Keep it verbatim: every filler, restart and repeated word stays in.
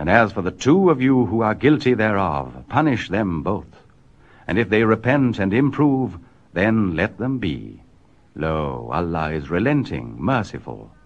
And as for the two of you who are guilty thereof, punish them both. And if they repent and improve, then let them be. Lo, Allah is relenting, merciful.